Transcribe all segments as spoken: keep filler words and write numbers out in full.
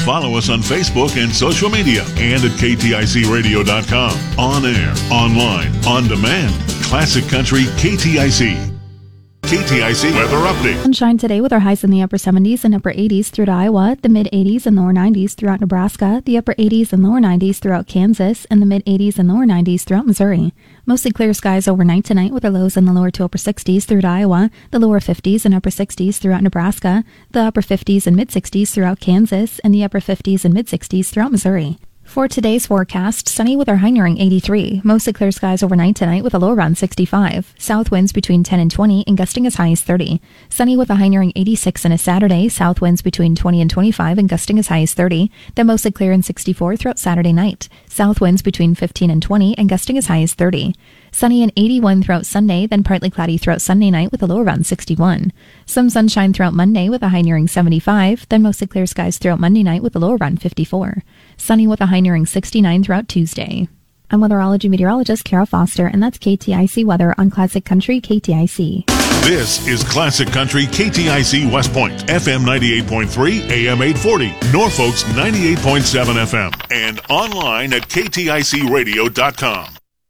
Follow us on Facebook and social media and at K T I C radio dot com. On air, online, on demand. Classic Country K T I C. K T I C weather update. Sunshine today with our highs in the upper seventies and upper eighties throughout Iowa, the mid eighties and lower nineties throughout Nebraska, the upper eighties and lower nineties throughout Kansas, and the mid eighties and lower nineties throughout Missouri. Mostly clear skies overnight tonight with our lows in the lower to upper sixties throughout Iowa, the lower fifties and upper sixties throughout Nebraska, the upper fifties and mid sixties throughout Kansas, and the upper fifties and mid sixties throughout Missouri. For today's forecast, sunny with our high nearing eighty-three. Mostly clear skies overnight tonight with a low around sixty-five. South winds between ten and twenty and gusting as high as thirty. Sunny with a high nearing eighty-six on a Saturday. South winds between twenty and twenty-five and gusting as high as thirty. Then mostly clear and sixty-four throughout Saturday night. South winds between fifteen and twenty and gusting as high as thirty. Sunny and eighty-one throughout Sunday, then partly cloudy throughout Sunday night with a low around sixty-one. Some sunshine throughout Monday with a high nearing seventy-five, then mostly clear skies throughout Monday night with a low around fifty-four. Sunny with a high nearing sixty-nine throughout Tuesday. I'm weatherology meteorologist Kara Foster, and that's K T I C weather on Classic Country K T I C. This is Classic Country K T I C West Point, F M ninety-eight point three, A M eight forty, Norfolk's ninety-eight point seven F M, and online at K T I C radio dot com.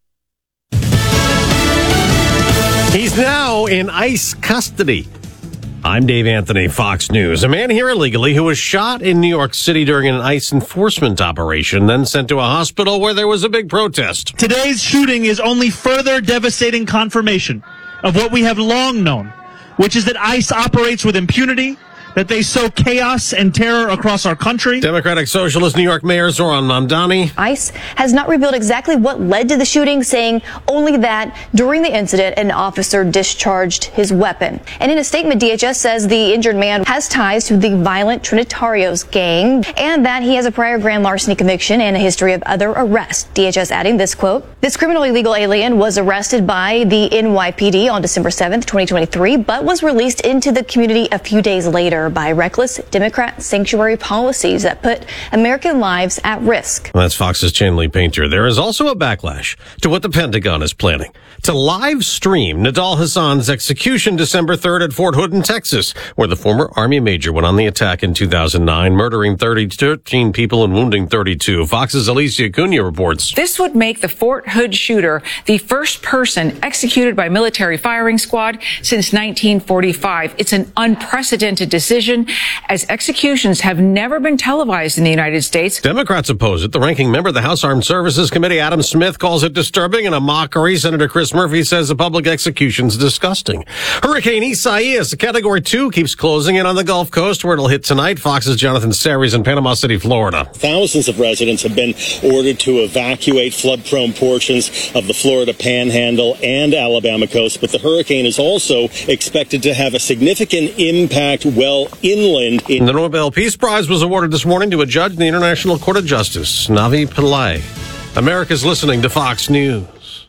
He's now in ICE custody. I'm Dave Anthony, Fox News. A man here illegally who was shot in New York City during an ICE enforcement operation, then sent to a hospital where there was a big protest. Today's shooting is only further devastating confirmation of what we have long known, which is that ICE operates with impunity, that they sow chaos and terror across our country. Democratic Socialist New York Mayor Zoran Mamdani. ICE has not revealed exactly what led to the shooting, saying only that during the incident, an officer discharged his weapon. And in a statement, D H S says the injured man has ties to the violent Trinitarios gang and that he has a prior grand larceny conviction and a history of other arrests. D H S adding this quote, "This criminally illegal alien was arrested by the N Y P D on December seventh, twenty twenty-three, but was released into the community a few days later by reckless Democrat sanctuary policies that put American lives at risk." That's Fox's Chanley Painter. There is also a backlash to what the Pentagon is planning to live stream Nidal Hassan's execution December third at Fort Hood in Texas, where the former Army major went on the attack in two thousand nine, murdering thirteen people and wounding thirty-two. Fox's Alicia Cunha reports. This would make the Fort Hood shooter the first person executed by military firing squad since nineteen forty-five. It's an unprecedented decision, as executions have never been televised in the United States. Democrats oppose it. The ranking member of the House Armed Services Committee, Adam Smith, calls it disturbing and a mockery. Senator Chris Murphy says the public execution's disgusting. Hurricane Isaias, a Category two, keeps closing in on the Gulf Coast, where it'll hit tonight. Fox's Jonathan Series in Panama City, Florida. Thousands of residents have been ordered to evacuate flood-prone portions of the Florida Panhandle and Alabama coast, but the hurricane is also expected to have a significant impact well inland. In- the Nobel Peace Prize was awarded this morning to a judge in the International Court of Justice, Navi Pillay. America's listening to Fox News.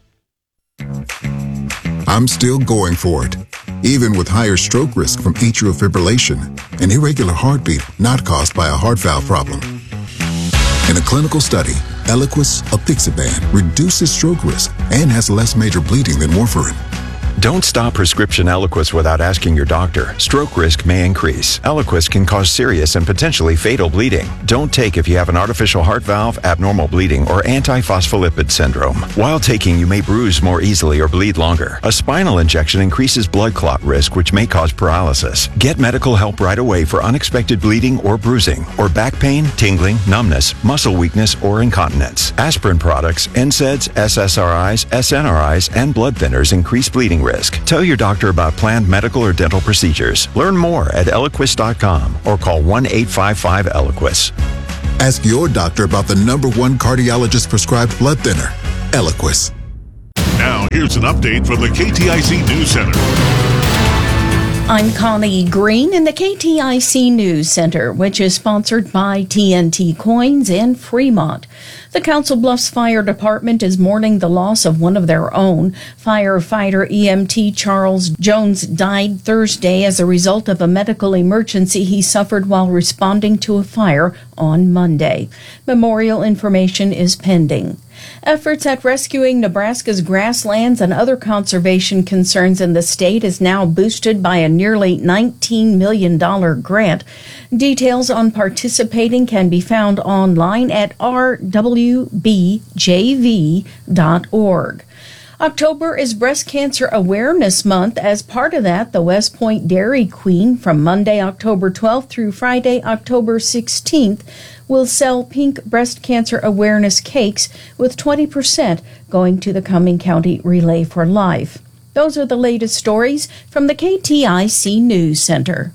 I'm still going for it, even with higher stroke risk from atrial fibrillation, an irregular heartbeat not caused by a heart valve problem. In a clinical study, Eliquis apixaban reduces stroke risk and has less major bleeding than warfarin. Don't stop prescription Eliquis without asking your doctor. Stroke risk may increase. Eliquis can cause serious and potentially fatal bleeding. Don't take if you have an artificial heart valve, abnormal bleeding, or antiphospholipid syndrome. While taking, you may bruise more easily or bleed longer. A spinal injection increases blood clot risk, which may cause paralysis. Get medical help right away for unexpected bleeding or bruising, or back pain, tingling, numbness, muscle weakness, or incontinence. Aspirin products, N SAIDs, S S R Is, S N R Is, and blood thinners increase bleeding risk. Tell your doctor about planned medical or dental procedures. Learn more at Eliquis dot com or call one eight five five Eliquis. Ask your doctor about the number one cardiologist prescribed blood thinner, Eliquis. Now, here's an update from the K T I C News Center. I'm Connie Green in the K T I C News Center, which is sponsored by T N T Coins and Fremont. The Council Bluffs Fire Department is mourning the loss of one of their own. Firefighter E M T Charles Jones died Thursday as a result of a medical emergency he suffered while responding to a fire on Monday. Memorial information is pending. Efforts at rescuing Nebraska's grasslands and other conservation concerns in the state is now boosted by a nearly nineteen million dollars grant. Details on participating can be found online at r w b j v dot org. October is Breast Cancer Awareness Month. As part of that, the West Point Dairy Queen from Monday, October twelfth through Friday, October sixteenth will sell pink breast cancer awareness cakes with twenty percent going to the Cumming County Relay for Life. Those are the latest stories from the K T I C News Center.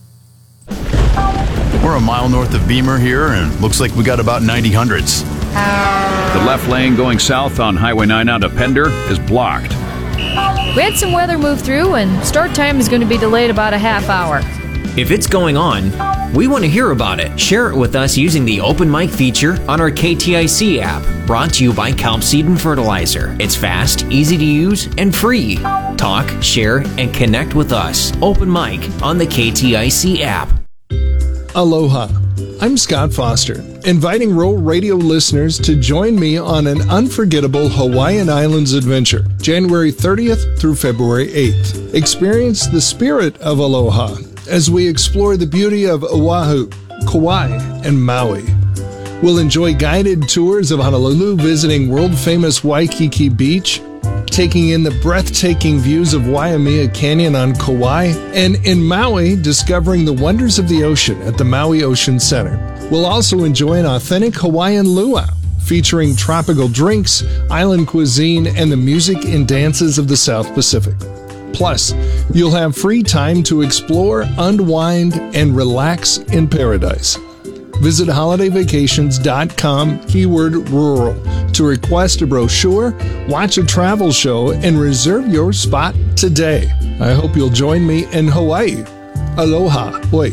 We're a mile north of Beamer here, and looks like we got about ninety hundreds. The left lane going south on Highway nine out of Pender is blocked. We had some weather move through, and start time is going to be delayed about a half hour. If it's going on, we want to hear about it. Share it with us using the open mic feature on our K T I C app, brought to you by Kelp Seed and Fertilizer. It's fast, easy to use, and free. Talk, share, and connect with us. Open mic on the K T I C app. Aloha. I'm Scott Foster, inviting Rural Radio listeners to join me on an unforgettable Hawaiian Islands adventure, January thirtieth through February eighth. Experience the spirit of aloha as we explore the beauty of Oahu, Kauai, and Maui. We'll enjoy guided tours of Honolulu, visiting world-famous Waikiki Beach, taking in the breathtaking views of Waimea Canyon on Kauai, and in Maui, discovering the wonders of the ocean at the Maui Ocean Center. We'll also enjoy an authentic Hawaiian luau, featuring tropical drinks, island cuisine, and the music and dances of the South Pacific. Plus, you'll have free time to explore, unwind, and relax in paradise. Visit holiday vacations dot com, keyword rural, to request a brochure, watch a travel show, and reserve your spot today. I hope you'll join me in Hawaii. Aloha. Oi.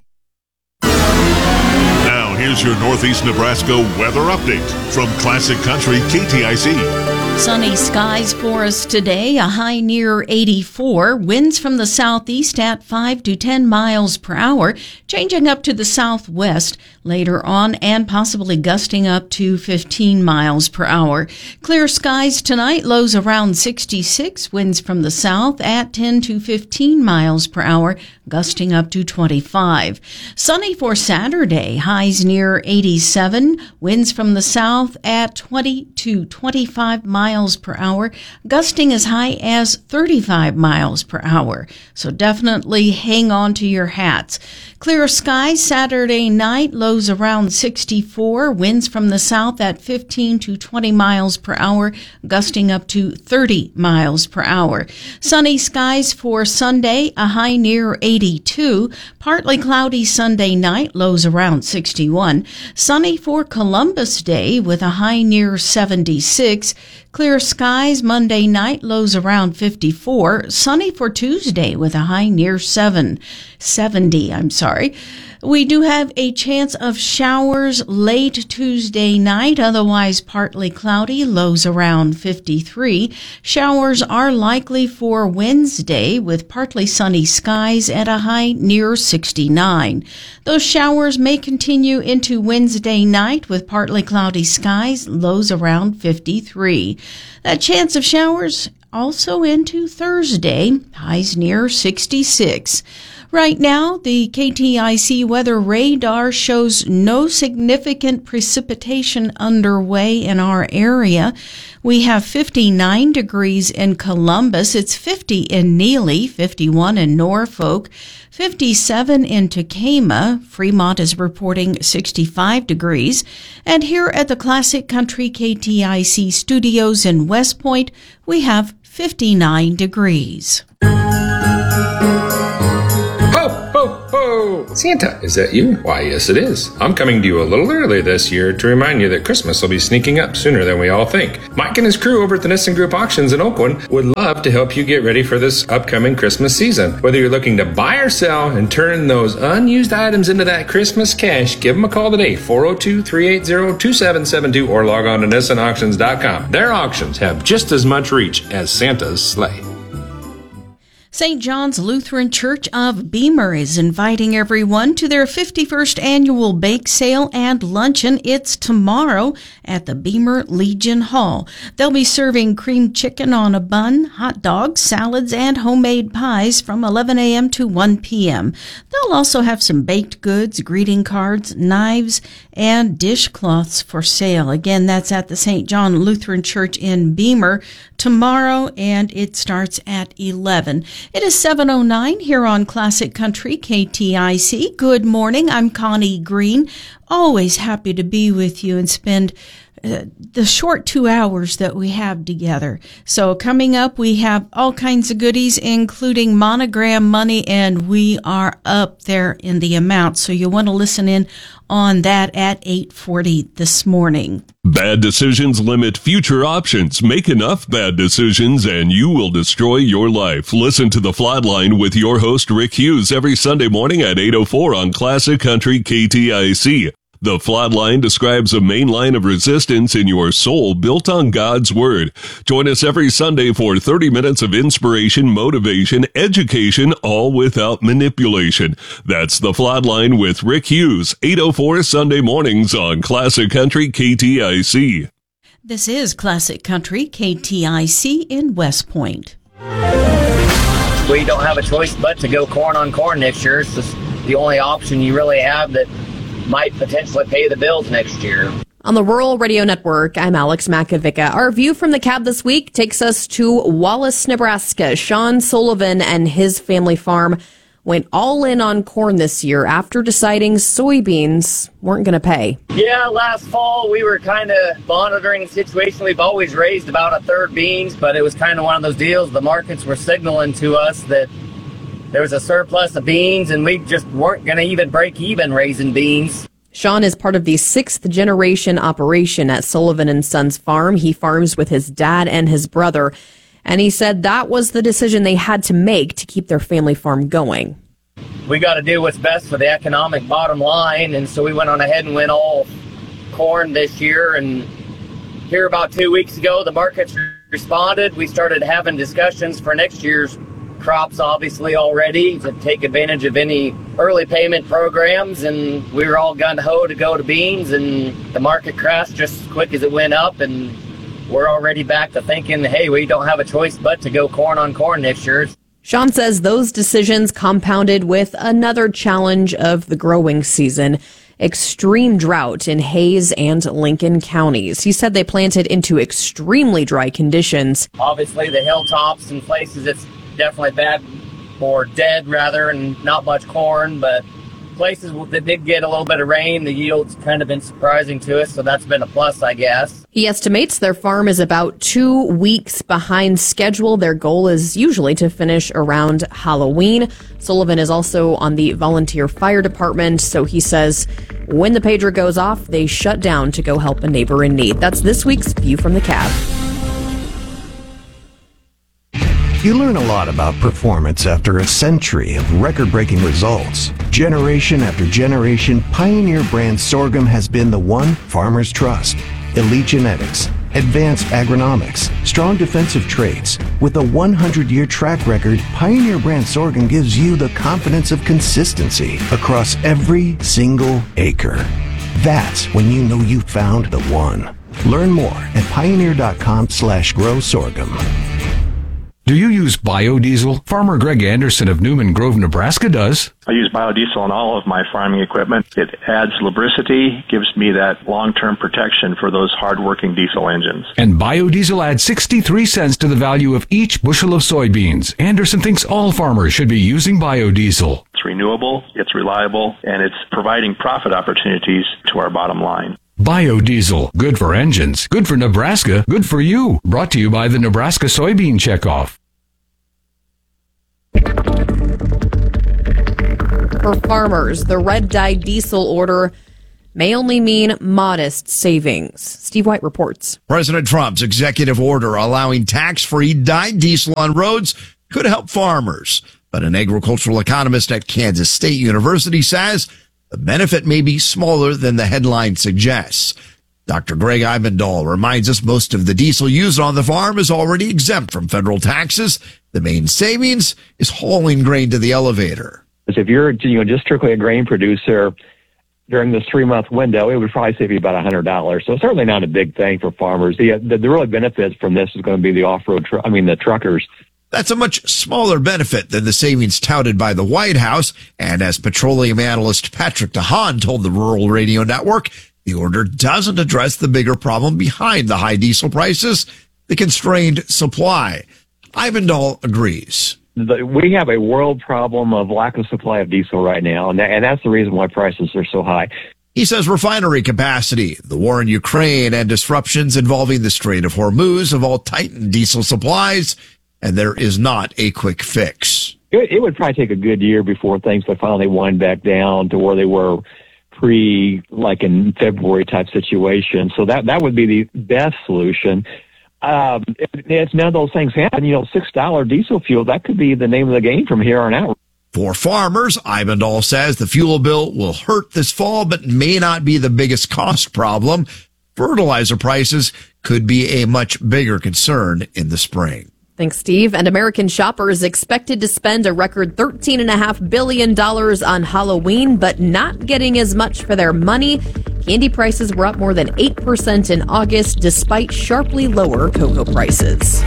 Now, here's your Northeast Nebraska weather update from Classic Country K T I C. Sunny skies for us today, a high near eighty-four, winds from the southeast at five to ten miles per hour, changing up to the southwest later on and possibly gusting up to fifteen miles per hour. Clear skies tonight, lows around sixty-six, winds from the south at ten to fifteen miles per hour, gusting up to twenty-five. Sunny for Saturday, highs near eighty-seven, winds from the south at twenty to twenty-five miles per hour, gusting as high as thirty-five miles per hour. So definitely hang on to your hats. Clear skies Saturday night, lows around sixty-four, winds from the south at fifteen to twenty miles per hour, gusting up to thirty miles per hour. Sunny skies for Sunday, a high near eighty-two, partly cloudy Sunday night, lows around sixty-one. Sunny for Columbus Day with a high near seventy-six. Clear skies Monday night, lows around fifty-four. Sunny for Tuesday with a high near seven, seventy, I'm sorry. We do have a chance of showers late Tuesday night, otherwise partly cloudy, lows around fifty-three. Showers are likely for Wednesday with partly sunny skies at a high near sixty-nine. Those showers may continue into Wednesday night with partly cloudy skies, lows around fifty-three. That chance of showers also into Thursday, highs near sixty-six. Right now, the K T I C weather radar shows no significant precipitation underway in our area. We have fifty-nine degrees in Columbus. It's fifty in Neely, fifty-one in Norfolk, fifty-seven in Tekamah. Fremont is reporting sixty-five degrees. And here at the Classic Country K T I C studios in West Point, we have fifty-nine degrees. Ho! Santa, is that you? Why, yes it is. I'm coming to you a little early this year to remind you that Christmas will be sneaking up sooner than we all think. Mike and his crew over at the Nissen Group Auctions in Oakland would love to help you get ready for this upcoming Christmas season. Whether you're looking to buy or sell and turn those unused items into that Christmas cash, give them a call today, four oh two, three eight zero, two seven seven two, or log on to Nissen Auctions dot com. Their auctions have just as much reach as Santa's sleigh. Saint John's Lutheran Church of Beamer is inviting everyone to their fifty-first annual bake sale and luncheon. It's tomorrow at the Beamer Legion Hall. They'll be serving creamed chicken on a bun, hot dogs, salads, and homemade pies from eleven a.m. to one p.m. They'll also have some baked goods, greeting cards, knives, and dishcloths for sale. Again, that's at the Saint John Lutheran Church in Beamer tomorrow, and it starts at eleven. It is seven oh nine here on Classic Country K T I C. Good morning. I'm Connie Green. Always happy to be with you and spend uh, the short two hours that we have together. So coming up, we have all kinds of goodies, including monogram money, and we are up there in the amount. So you want to listen in on that at eight forty this morning. Bad decisions limit future options. Make enough bad decisions and you will destroy your life. Listen to The Flatline with your host Rick Hughes every Sunday morning at eight oh four on Classic Country K T I C. The Flatline describes a main line of resistance in your soul built on God's Word. Join us every Sunday for thirty minutes of inspiration, motivation, education, all without manipulation. That's The Flatline with Rick Hughes, eight oh four Sunday mornings on Classic Country K T I C. This is Classic Country K T I C in West Point. We don't have a choice but to go corn on corn next year. It's just the only option you really have that might potentially pay the bills next year. On the Rural Radio Network, I'm Alex Makovica. Our view from the cab this week takes us to Wallace, Nebraska. Sean Sullivan and his family farm went all in on corn this year after deciding soybeans weren't going to pay. Yeah, last fall we were kind of monitoring the situation. We've always raised about a third beans, but it was kind of one of those deals. The markets were signaling to us that there was a surplus of beans, and we just weren't going to even break even raising beans. Sean is part of the sixth generation operation at Sullivan and Sons Farm. He farms with his dad and his brother, and he said that was the decision they had to make to keep their family farm going. We got to do what's best for the economic bottom line, and so we went on ahead and went all corn this year. And here about two weeks ago, the markets responded. We started having discussions for next year's crops, obviously, already to take advantage of any early payment programs, and we were all gung-ho to go to beans, and the market crashed just as quick as it went up, and we're already back to thinking, hey, we don't have a choice but to go corn on corn next year. Sean says those decisions compounded with another challenge of the growing season: extreme drought in Hays and Lincoln counties. He said they planted into extremely dry conditions. Obviously, the hilltops and places it's definitely bad, or dead rather, and not much corn, but places that did get a little bit of rain, the yield's kind of been surprising to us, so that's been a plus, I guess. He estimates their farm is about two weeks behind schedule. Their goal is usually to finish around Halloween. Sullivan is also on the volunteer fire department, so he says when the pager goes off, they shut down to go help a neighbor in need. That's this week's View from the Cab. You learn a lot about performance after a century of record-breaking results. Generation after generation, Pioneer brand sorghum has been the one farmers trust. Elite genetics, advanced agronomics, strong defensive traits. With a one hundred year track record, Pioneer brand sorghum gives you the confidence of consistency across every single acre. That's when you know you found the one. Learn more at pioneer.com slash grow sorghum. Do you use biodiesel? Farmer Greg Anderson of Newman Grove, Nebraska does. I use biodiesel on all of my farming equipment. It adds lubricity, gives me that long-term protection for those hard-working diesel engines. And biodiesel adds sixty-three cents to the value of each bushel of soybeans. Anderson thinks all farmers should be using biodiesel. It's renewable, it's reliable, and it's providing profit opportunities to our bottom line. Biodiesel. Good for engines. Good for Nebraska. Good for you. Brought to you by the Nebraska Soybean Checkoff. For farmers, the red-dyed diesel order may only mean modest savings. Steve White reports. President Trump's executive order allowing tax-free dyed diesel on roads could help farmers. But an agricultural economist at Kansas State University says the benefit may be smaller than the headline suggests. Doctor Greg Ibendahl reminds us most of the diesel used on the farm is already exempt from federal taxes, The main savings is hauling grain to the elevator. If you're you know just strictly a grain producer during this three-month window, it would probably save you about one hundred dollars. So certainly not a big thing for farmers. The, the, the really benefits from this is going to be the off-road, tr- I mean, the truckers. That's a much smaller benefit than the savings touted by the White House. And as petroleum analyst Patrick DeHaan told the Rural Radio Network, the order doesn't address the bigger problem behind the high diesel prices, the constrained supply. Ivindall agrees. We have a world problem of lack of supply of diesel right now, and, that, and that's the reason why prices are so high. He says refinery capacity, the war in Ukraine, and disruptions involving the Strait of Hormuz have all tightened diesel supplies, and there is not a quick fix. It, it would probably take a good year before things would finally wind back down to where they were pre, like in February type situation. So that, that would be the best solution. Um, it, it's none of those things happen. You know, six dollars diesel fuel, that could be the name of the game from here on out. For farmers, Ivindall says the fuel bill will hurt this fall, but may not be the biggest cost problem. Fertilizer prices could be a much bigger concern in the spring. Thanks, Steve. And American shoppers expected to spend a record thirteen point five billion dollars on Halloween, but not getting as much for their money. Candy prices were up more than eight percent in August, despite sharply lower cocoa prices.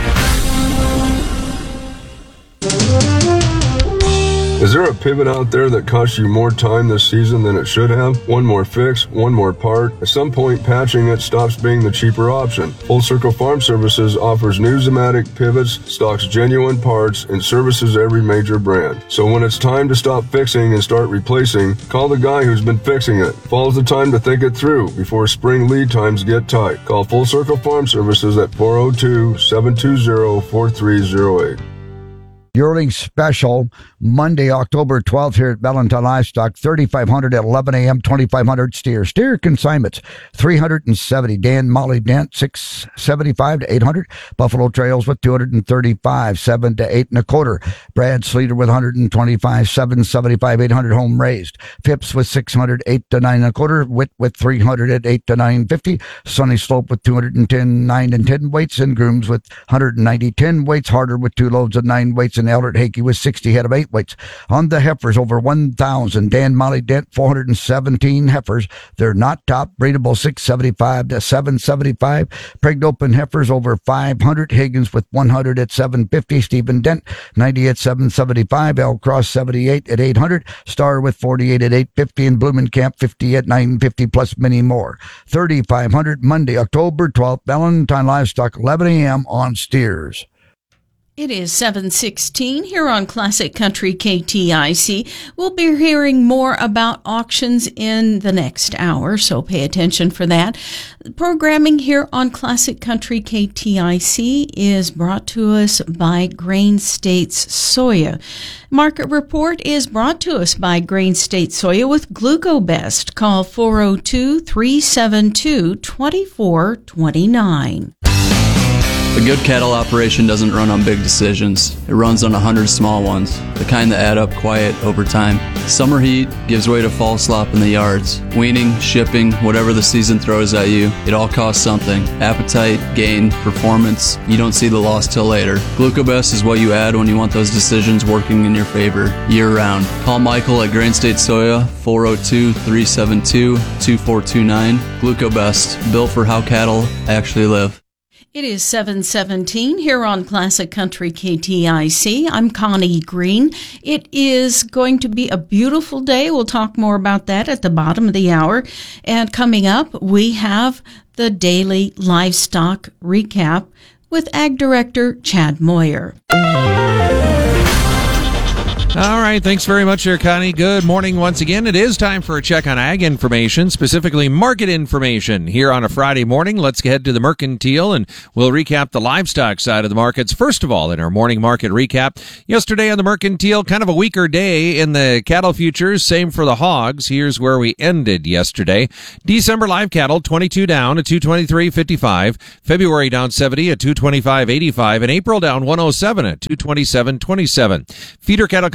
Is there a pivot out there that costs you more time this season than it should have? One more fix, one more part. At some point, patching it stops being the cheaper option. Full Circle Farm Services offers new Zematic pivots, stocks genuine parts, and services every major brand. So when it's time to stop fixing and start replacing, call the guy who's been fixing it. Fall's the time to think it through before spring lead times get tight. Call Full Circle Farm Services at four oh two, seven two zero, four three zero eight. Yearling special Monday, October twelfth here at Valentine Livestock, thirty-five hundred at eleven a.m., twenty-five hundred steer. Steer consignments, three hundred seventy. Dan Molly Dent, six seventy-five to eight hundred. Buffalo Trails with two hundred thirty-five, seven to eight and a quarter. Brad Sleater with one hundred twenty-five, seven seventy-five, eight hundred home raised. Phipps with six hundred, eight to nine and a quarter. Witt with three hundred at eight to nine fifty. Sunny Slope with two hundred ten, nine and ten weights. And Grooms with one hundred ninety, ten weights. Harder with two loads of nine weights. And Eldred Hakey with sixty head of eight weights. On the heifers, over one thousand. Dan Molly Dent, four hundred seventeen heifers. They're not top. Breedable, six seventy-five to seven seventy-five. Pregnant open heifers, over five hundred. Higgins with one hundred at seven fifty. Stephen Dent, ninety at seven seventy-five. L Cross, seventy-eight at eight hundred. Star with forty-eight at eight fifty. And Blumenkamp, fifty at nine fifty, plus many more. thirty-five hundred Monday, October twelfth. Valentine Livestock, eleven a.m. on steers. It is seven sixteen here on Classic Country K T I C. We'll be hearing more about auctions in the next hour, so pay attention for that. Programming here on Classic Country K T I C is brought to us by Grain States Soya. Market Report is brought to us by Grain States Soya with GlucoBest. Call four oh two, three seven two, two four two nine. A good cattle operation doesn't run on big decisions. It runs on a hundred small ones, the kind that add up quiet over time. Summer heat gives way to fall slop in the yards. Weaning, shipping, whatever the season throws at you, it all costs something. Appetite, gain, performance, you don't see the loss till later. GlucoBest is what you add when you want those decisions working in your favor, year-round. Call Michael at Grain State Soya, four oh two, three seven two, two four two nine. GlucoBest, built for how cattle actually live. It is seven seventeen here on Classic Country K T I C. I'm Connie Green. It is going to be a beautiful day. We'll talk more about that at the bottom of the hour. And coming up, we have the daily livestock recap with Ag Director Chad Moyer. All right, thanks very much there, Connie. Good morning once again. It is time for a check on ag information, specifically market information. Here on a Friday morning, let's head to the Mercantile, and we'll recap the livestock side of the markets. First of all, in our morning market recap, yesterday on the Mercantile, kind of a weaker day in the cattle futures, same for the hogs. Here's where we ended yesterday. December live cattle, twenty-two down at two twenty-three fifty-five. February down seventy at two twenty-five eighty-five, and April down one oh seven at two twenty-seven twenty-seven. Feeder cattle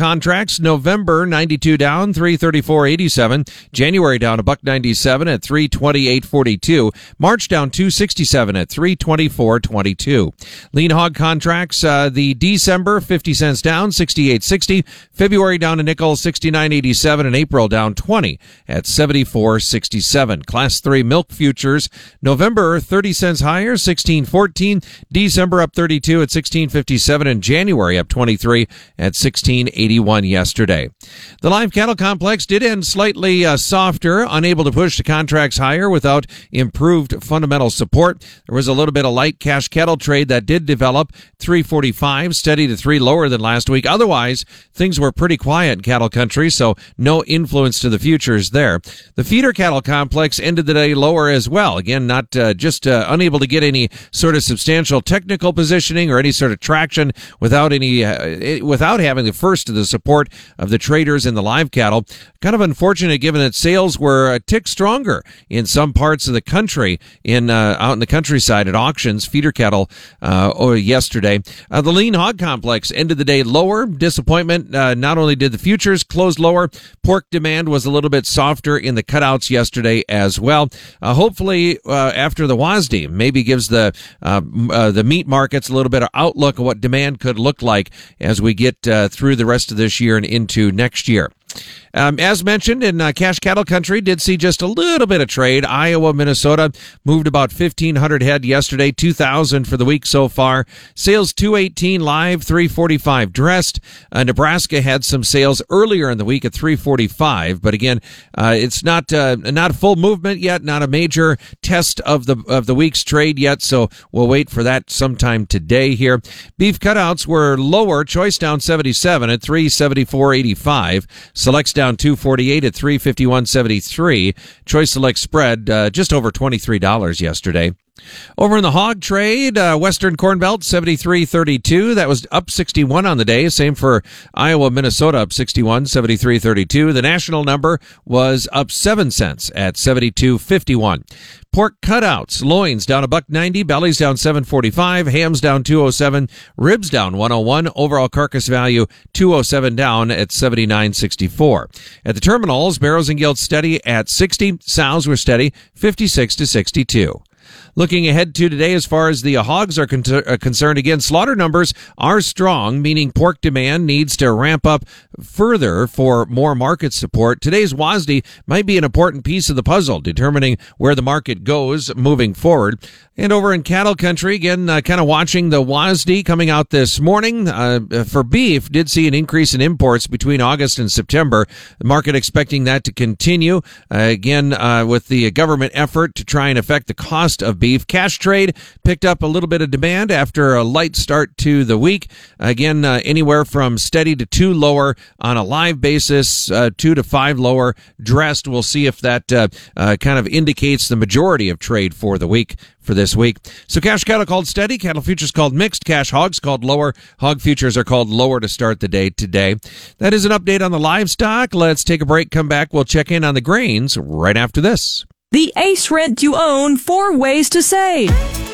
contracts. November ninety-two down, three thirty-four eighty-seven. January down a buck ninety-seven at three twenty-eight forty-two. March down two sixty-seven at three twenty-four twenty-two. Lean hog contracts, uh, the December fifty cents down, sixty-eight sixty. February down a nickel, sixty-nine eighty-seven, and April down twenty at seventy-four sixty-seven. Class three milk futures, November thirty cents higher, sixteen fourteen. December up thirty-two at sixteen fifty-seven, and January up twenty-three at sixteen eighty-one yesterday. The live cattle complex did end slightly uh, softer, unable to push the contracts higher without improved fundamental support. There was a little bit of light cash cattle trade that did develop, three forty-five, steady to three lower than last week. Otherwise, things were pretty quiet in cattle country, so no influence to the futures there. The feeder cattle complex ended the day lower as well. Again, not uh, just uh, unable to get any sort of substantial technical positioning or any sort of traction without any uh, without having the first of the support of the traders in the live cattle. Kind of unfortunate given that sales were a tick stronger in some parts of the country, in uh, out in the countryside at auctions, feeder cattle uh, yesterday. Uh, the lean hog complex ended the day lower. Disappointment, uh, not only did the futures close lower, pork demand was a little bit softer in the cutouts yesterday as well. Uh, hopefully, uh, after the W A S D, maybe gives the uh, uh, the meat markets a little bit of outlook of what demand could look like as we get uh, through the rest of this year and into next year. Um, as mentioned, in uh, cash cattle country, did see just a little bit of trade. Iowa, Minnesota moved about fifteen hundred head yesterday, two thousand for the week so far. Sales two eighteen live, three forty-five dressed. Uh, Nebraska had some sales earlier in the week at three forty-five, but again, uh, it's not uh, not a full movement yet, not a major test of the of the week's trade yet, so we'll wait for that sometime today here. Beef cutouts were lower. Choice down seventy-seven at three seventy-four eighty-five. Selects down two forty-eight at three fifty-one seventy-three. Choice Select spread uh, just over twenty-three dollars yesterday. Over in the hog trade, uh, Western Corn Belt seventy-three thirty-two. That was up sixty-one on the day. Same for Iowa, Minnesota, up sixty-one, seventy-three thirty-two. The national number was up seven cents at seventy-two fifty-one. Pork cutouts, loins down a buck ninety, bellies down seven forty-five, hams down two oh seven, ribs down one oh one, overall carcass value two oh seven down at seventy-nine sixty-four. At the terminals, barrows and gilts steady at sixty, sows were steady fifty-six to sixty-two. Looking ahead to today, as far as the hogs are con- uh, concerned, again, slaughter numbers are strong, meaning pork demand needs to ramp up further for more market support. Today's W A S D might be an important piece of the puzzle, determining where the market goes moving forward. And over in cattle country, again, uh, kind of watching the W A S D coming out this morning. Uh, for beef, did see an increase in imports between August and September. The market expecting that to continue. Uh, again, uh, with the government effort to try and affect the cost of beef. Cash trade picked up a little bit of demand after a light start to the week. Again, uh, anywhere from steady to two lower on a live basis, uh, two to five lower dressed. We'll see if that uh, uh, kind of indicates the majority of trade for the week. For this week. So cash cattle called steady, cattle futures called mixed, cash hogs called lower, hog futures are called lower to start the day today. That is an update on the livestock. Let's take a break, come back, we'll check in on the grains right after this. The Ace Rent to Own four ways to save.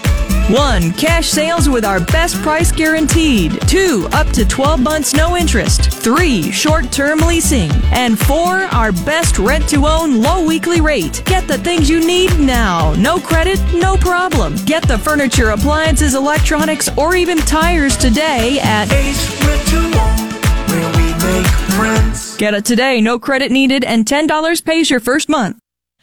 One, cash sales with our best price guaranteed. Two, up to twelve months no interest. Three, short-term leasing. And four, our best rent-to-own low weekly rate. Get the things you need now. No credit, no problem. Get the furniture, appliances, electronics, or even tires today at Ace Rent to Own, where we make friends. Get it today, no credit needed, and ten dollars pays your first month.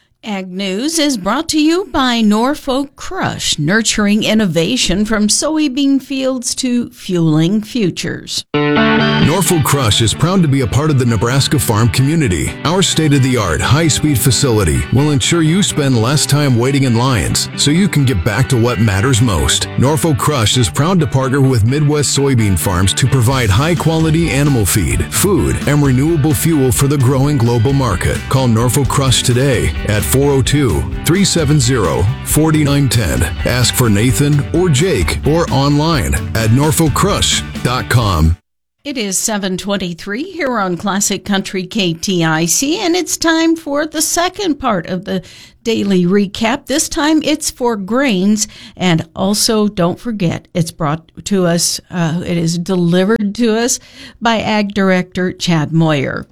Ag News is brought to you by Norfolk Crush, nurturing innovation from soybean fields to fueling futures. Norfolk Crush is proud to be a part of the Nebraska farm community. Our state-of-the-art, high-speed facility will ensure you spend less time waiting in lines so you can get back to what matters most. Norfolk Crush is proud to partner with Midwest soybean farms to provide high-quality animal feed, food, and renewable fuel for the growing global market. Call Norfolk Crush today at four oh two, three seven zero, four nine one zero. Ask for Nathan or Jake or online at norfolk crush dot com. It is seven twenty-three here on Classic Country K T I C, and it's time for the second part of the daily recap. This time it's for grains, and also don't forget, it's brought to us, uh, it is delivered to us by Ag Director Chad Moyer.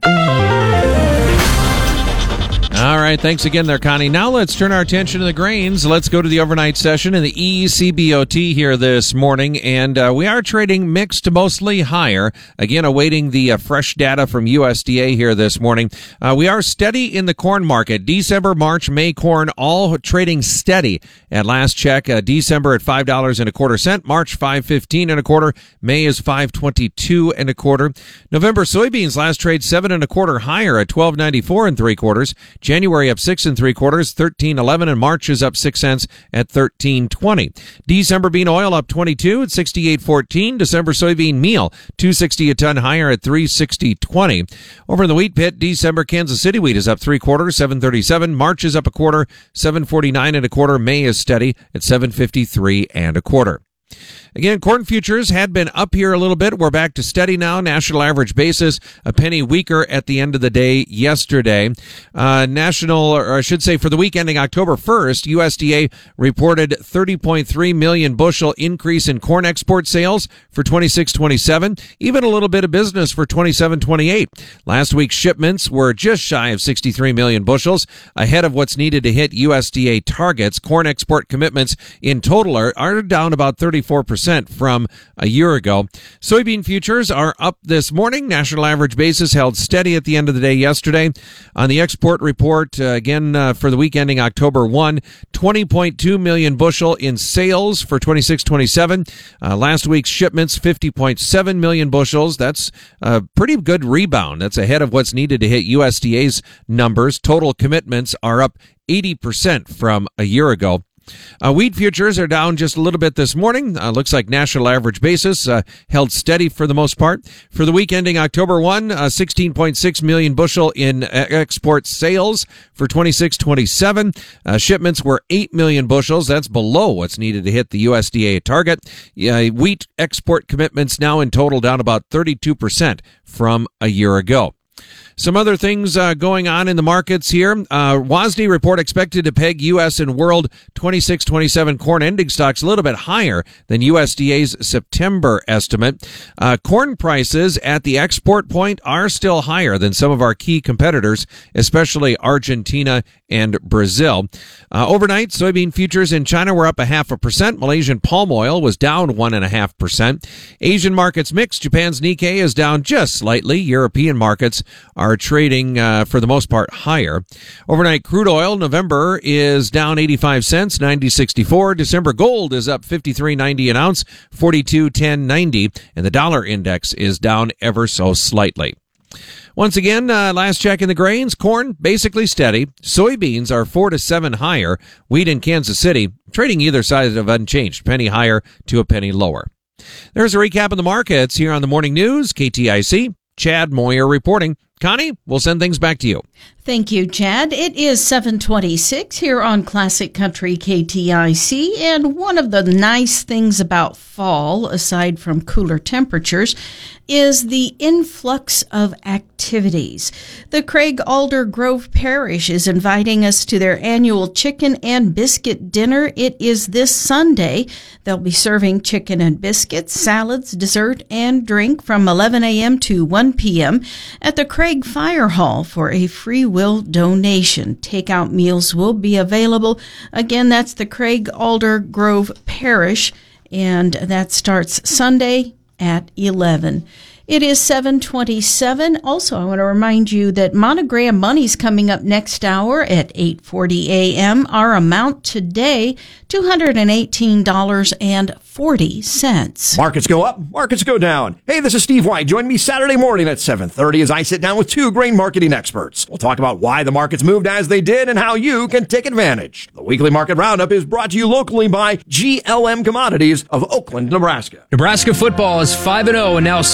All right, thanks again there, Connie. Now let's turn our attention to the grains. Let's go to the overnight session in the E C B O T here this morning, and uh, we are trading mixed to mostly higher. Again, awaiting the uh, fresh data from U S D A here this morning. Uh, we are steady in the corn market. December, March, May corn all trading steady. At last check, uh, December at five dollars and a quarter cent, March five fifteen and a quarter, May is five twenty-two and a quarter. November soybeans last trade seven and a quarter higher at twelve ninety-four and three quarters. January up six and three quarters, thirteen eleven, and March is up six cents at thirteen twenty. December bean oil up twenty-two at sixty-eight fourteen. December soybean meal two sixty a ton higher at three sixty twenty. Over in the wheat pit, December Kansas City wheat is up three quarters, seven thirty-seven. March is up a quarter, seven forty-nine and a quarter. May is steady at seven fifty-three and a quarter. Again, corn futures had been up here a little bit. We're back to steady now. National average basis, a penny weaker at the end of the day yesterday. Uh, national, or I should say for the week ending October first, U S D A reported thirty point three million bushel increase in corn export sales for twenty-six twenty-seven, even a little bit of business for twenty-seven twenty-eight. Last week's shipments were just shy of sixty-three million bushels, ahead of what's needed to hit U S D A targets. Corn export commitments in total are, are down about thirty-four percent from a year ago. Soybean futures are up this morning. National average basis held steady at the end of the day yesterday. On the export report, uh, again, uh, for the week ending October first, twenty point two million bushel in sales for twenty-six twenty-seven. Uh, last week's shipments, fifty point seven million bushels. That's a pretty good rebound. That's ahead of what's needed to hit U S D A's numbers. Total commitments are up eighty percent from a year ago. Uh, wheat futures are down just a little bit this morning. Uh, looks like national average basis uh, held steady for the most part. For the week ending October first, uh, sixteen point six million bushel in uh, export sales for twenty-six twenty-seven. Uh, shipments were eight million bushels. That's below what's needed to hit the U S D A target. Uh, wheat export commitments now in total down about thirty-two percent from a year ago. Some other things uh, going on in the markets here. Uh, W A S D report expected to peg U S and world twenty-six twenty-seven corn ending stocks a little bit higher than U S D A's September estimate. Uh, corn prices at the export point are still higher than some of our key competitors, especially Argentina and Brazil. Uh, overnight, soybean futures in China were up a half a percent. Malaysian palm oil was down one and a half percent. Asian markets mixed. Japan's Nikkei is down just slightly. European markets are trading uh, for the most part higher. Overnight crude oil, November is down eighty-five cents, ninety sixty-four. December gold is up fifty-three ninety an ounce, forty-two ten ninety, and the dollar index is down ever so slightly. Once again, uh, last check in the grains, corn basically steady. Soybeans are four to seven higher. Wheat in Kansas City trading either side of unchanged, penny higher to a penny lower. There's a recap of the markets here on the Morning News, K T I C. Chad Moyer reporting. Connie, we'll send things back to you. Thank you, Chad. It is seven twenty-six here on Classic Country K T I C, and one of the nice things about fall, aside from cooler temperatures, is the influx of activities. The Craig Alder Grove Parish is inviting us to their annual chicken and biscuit dinner. It is this Sunday. They'll be serving chicken and biscuits, salads, dessert, and drink from eleven a.m. to one p.m. at the Craig Fire Hall for a free will donation. Takeout meals will be available. Again, that's the Craig Alder Grove Parish, and that starts Sunday at eleven. It is seven twenty-seven. Also, I want to remind you that Monogram Money's coming up next hour at eight forty a.m. Our amount today, two hundred eighteen dollars and forty cents. Markets go up, markets go down. Hey, this is Steve White. Join me Saturday morning at seven thirty as I sit down with two grain marketing experts. We'll talk about why the markets moved as they did and how you can take advantage. The weekly market roundup is brought to you locally by G L M Commodities of Oakland, Nebraska. Nebraska football is five and oh and now set to host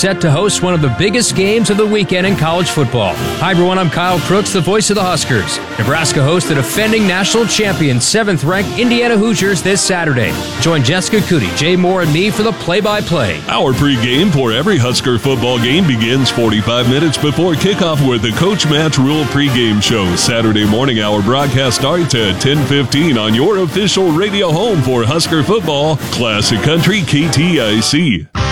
hosts one of the biggest games of the weekend in college football. Hi, everyone. I'm Kyle Crooks, the voice of the Huskers. Nebraska hosts the defending national champion, seventh-ranked Indiana Hoosiers this Saturday. Join Jessica Cootie, Jay Moore, and me for the play-by-play. Our pregame for every Husker football game begins forty-five minutes before kickoff with the Coach Matt's Rule pregame show. Saturday morning, our broadcast starts at ten fifteen on your official radio home for Husker football, Classic Country K T I C.